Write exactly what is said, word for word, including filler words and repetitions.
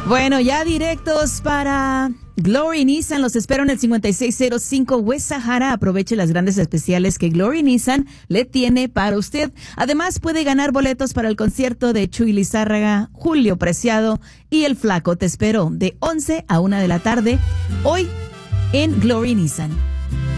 Bueno, ya directos para Glory Nissan. Los espero en el cincuenta y seis cero cinco West Sahara. Aproveche las grandes especiales que Glory Nissan le tiene para usted. Además, puede ganar boletos para el concierto de Chuy Lizárraga, Julio Preciado y El Flaco. Te espero de once a una de la tarde hoy en Glory Nissan.